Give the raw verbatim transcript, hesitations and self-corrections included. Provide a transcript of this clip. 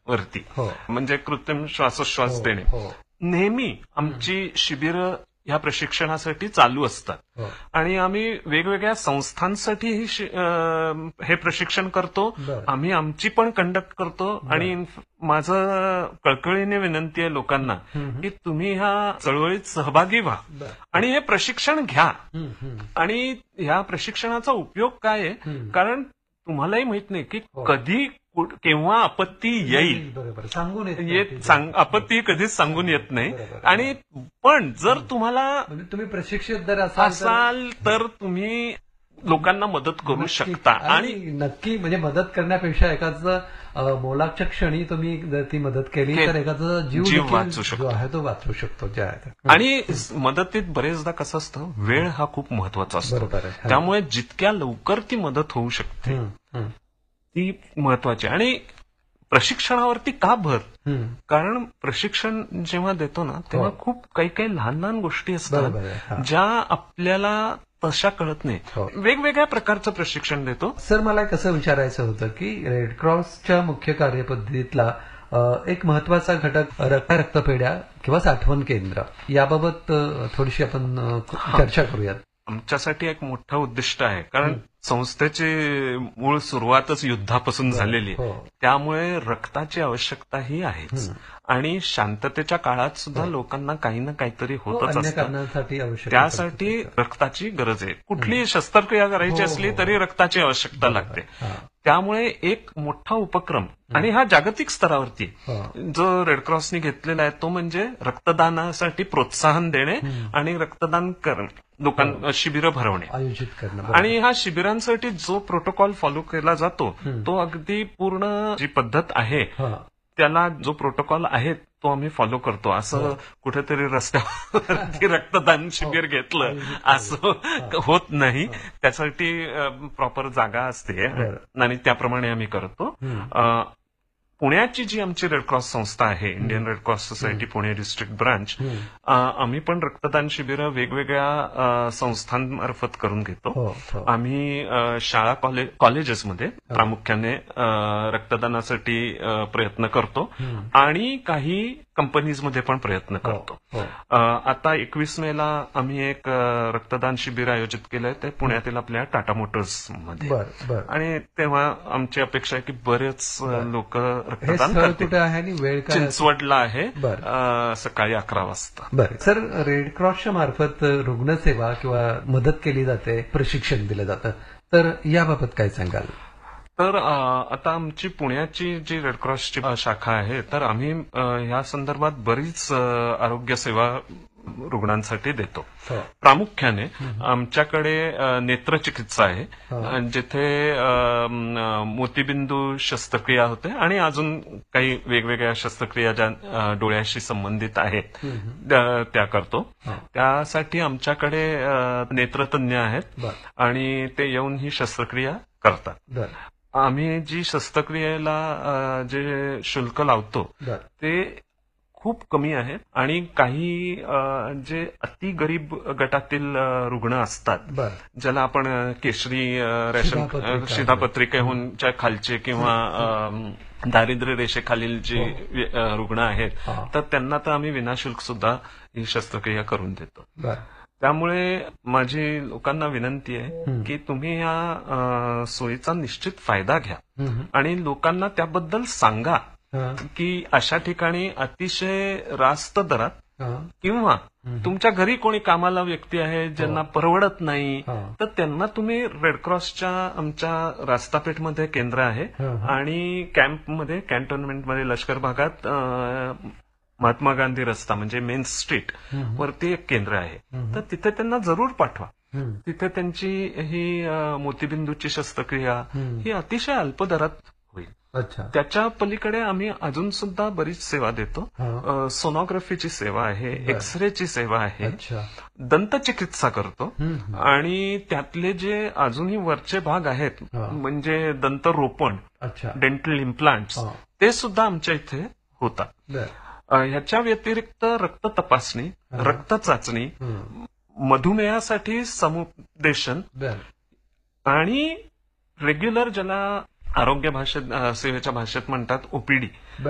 वरती हो. म्हणजे कृत्रिम श्वासोश्वास हो, देणे. हो. नेहमी आमची शिबिरं ह्या प्रशिक्षणासाठी चालू असतात हो. आणि आम्ही वेगवेगळ्या संस्थांसाठी ही शि- अं, हे प्रशिक्षण करतो. बरं. आम्ही आमची पण कंडक्ट करतो आणि माझं कळकळीने विनंती आहे लोकांना हम्म. की तुम्ही ह्या चळवळीत सहभागी व्हा बरं. आणि हे प्रशिक्षण घ्या. हम्म, हम्म. आणि ह्या प्रशिक्षणाचा उपयोग काय आहे, हम्म. कारण तुम्हालाही माहित नाही की हो. कधी कुठ- केव्हा आपत्ती येईल. बरोबर, सांगून येत नाही येत आपली सांग गोष्ट. आपत्ती कधीच सांगून येत नाही. बरोबर. आणि पण जर तुम्हाला म्हणजे तुम्ही प्रशिक्षित जर असाल तर- असाल तर तुम्ही लोकांना मदत करू नक्की. शकता. आणि नक्की म्हणजे मदत करण्यापेक्षा एखादं अं, मोलाच्या क्षणी तुम्ही जर ती मदत केली के- तर एखादा जीव जीव देखील वाचू शकतो. जो आहे तो वाचू शकतो. जे आहे ते. आणि मदतीत बरेचदा कसं असतं, वेळ हा खूप महत्वाचा असतो. बरोबर आहे. हा. त्यामुळे जितक्या लवकर ती मदत होऊ शकते हम्म, हम्म, ती महत्वाची. आणि प्रशिक्षणावरती का भर? हम्म. कारण प्रशिक्षण जेव्हा देतो ना तेव्हा हो. खूप काही काही लहान लहान गोष्टी बरोबर आहे. असतात हा. ज्या आपल्याला तशा कळत नाही. हो. वेगवेगळ्या प्रकारचं प्रशिक्षण देतो. सर, मला कसं विचारायचं होतं की रेडक्रॉसच्या मुख्य कार्यपद्धतीतला अ, एक महत्वाचा घटक रक्त रक्तपेढ्या किंवा साठवण केंद्र याबाबत अ, थोडीशी आपण अ, चर्चा करूयात. आमच्यासाठी एक मोठं उद्दिष्ट आहे, कारण संस्थेची मूळ सुरुवातच युद्धापासून झालेली आहे. हो. त्यामुळे रक्ताची आवश्यकता ही आहेच. आणि शांततेच्या काळात सुद्धा लोकांना काही ना काहीतरी हो, होतच अन्य असतं. कारणांसाठी आवश्यक त्यासाठी रक्ताची गरज आहे. कुठलीही शस्त्रक्रिया करायची हो, असली हो. तरी रक्ताची आवश्यकता लागते. हा. त्यामुळे एक मोठा उपक्रम, आणि हा जागतिक स्तरावरती हो. जो रेडक्रॉसने घेतलेला आहे तो म्हणजे रक्तदानासाठी प्रोत्साहन देणे आणि रक्तदान करणं, लोकांना शिबिरं भरवणे. आयोजित करणं. आणि ह्या शिबिरांसाठी जो प्रोटोकॉल फॉलो केला जातो तो अगदी पूर्ण जी पद्धत आहे हा. त्याला जो प्रोटोकॉल आहे तो आम्ही फॉलो करतो. असं कुठेतरी रस्त्यावरती रक्तदान शिबिर घेतलं असं होत नाही. त्यासाठी प्रॉपर जागा असते आणि त्याप्रमाणे आम्ही करतो. अ, पुण्याची जी आमची रेडक्रॉस संस्था आहे, Indian Red Cross society Pune district branch, आम्ही पण रक्तदान शिबिरं वेगवेगळ्या अ, संस्थांमार्फत करून घेतो. हो, हो. आम्ही अ, शाळा कॉलेज कॉलेजेसमध्ये प्रामुख्याने अ, रक्तदानासाठी अ, प्रयत्न करतो आणि काही कंपनीजमध्ये पण प्रयत्न करतो. हो. अ, आता एकवीस मेला आम्ही एक अ, रक्तदान शिबिर आयोजित केलंय ते पुण्यातील आपल्या टाटा मोटर्स मध्ये. बर बर आणि तेव्हा आमची अपेक्षा आहे की बरेच लोक हे रक्तदान स्थळ करतील. कुठे आहे आणि वेळ काय? चिंचवडला आहे. बरं. अ, सकाळी अकरा वाजता. बरं. सर, रेडक्रॉसच्या मार्फत रुग्णसेवा किंवा मदत केली जाते, प्रशिक्षण दिलं जातं, तर याबाबत काय सांगाल? तर अ, आता आमची पुण्याची जी रेडक्रॉसची अ, शाखा आहे तर आम्ही अ, या संदर्भात बरीच अ, आरोग्य सेवा रुग्णांसाठी देतो. हो. प्रामुख्याने आमच्याकडे अ, नेत्रचिकित्सा आहे, हो. अ, जिथे अ, म, मोतीबिंदू शस्त्रक्रिया होते आणि अजून काही वेगवेगळ्या शस्त्रक्रिया ज्या अ, डोळ्याशी संबंधित आहेत त्या- त्या करतो. हो. त्यासाठी आमच्याकडे अ, नेत्रतज्ञ आहेत बरं. आणि ते येऊन ही शस्त्रक्रिया करतात. बरं. आम्ही जी शस्त्रक्रियेला अ, जे शुल्क लावतो बरं. ते खूप कमी आहे. आणि काही अ, जे अति गरीब गटातील अ, रुग्ण असतात, बरं. ज्याला आपण अ, केशरी अ, रेशन शिधापत्रिका. अ, शिधापत्रिकेहूनच्या खालचे किंवा अ, दारिद्र्य रेषेखालील जे अ, रुग्ण आहेत हा. तर त्यांना तर आम्ही विनाशुल्क सुद्धा ही शस्त्रक्रिया करून देतो. बरं. त्यामुळे माझी लोकांना विनंती आहे की तुम्ही या अ, सोयीचा निश्चित फायदा घ्या हम्म. आणि लोकांना त्याबद्दल सांगा हा. की अशा ठिकाणी अतिशय रास्त दरात हा. किंवा तुमच्या घरी कोणी कामाला व्यक्ती आहे ज्यांना परवडत नाही हा. तर त्यांना तुम्ही रेडक्रॉसच्या आमच्या रास्तापेठमध्ये केंद्र आहे हा. आणि कॅम्पमध्ये कॅन्टोन्मेंटमध्ये लष्कर भागात अ, महात्मा गांधी रस्ता म्हणजे मेन स्ट्रीट वरती एक केंद्र आहे. तर तिथे त्यांना जरूर पाठवा. हम्म. तिथे त्यांची ही अ, मोतीबिंदूची शस्त्रक्रिया ही अतिशय अल्प दरात होईल. अच्छा. त्याच्या पलीकडे आम्ही अजून सुद्धा बरीच सेवा देतो. हा. अ, सोनोग्राफीची सेवा आहे, एक्सरेची सेवा आहे, अच्छा. दंतचिकित्सा करतो हम्म. आणि त्यातले जे अजूनही वरचे भाग आहेत हा. म्हणजे दंतरोपण, अच्छा. डेंटल इम्प्लांट्स, हा. ते सुद्धा आमच्या इथे होतात. बरं. अ, ह्याच्या व्यतिरिक्त रक्त तपासणी, रक्त चाचणी, हम्म. मधुमेहासाठी समुपदेशन बरं. आणि रेग्युलर ज्याला आरोग्य भाषेत अ, सेवेच्या भाषेत म्हणतात ओपीडी,